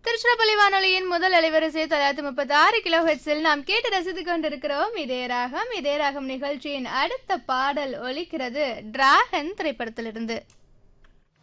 திருச்சிராப்பள்ளி வானொலியின் முதல் அலைவரிசை 936 கிலோஹெர்ட்ஸில் நாம் கேட்டு ரசித்துக் கொண்டிருக்கிறோம். இதய ராகம் நிகழ்ச்சியின் அடுத்த பாடல் ஒலிக்கிறது டிராகன் திரைப்படத்திலிருந்து.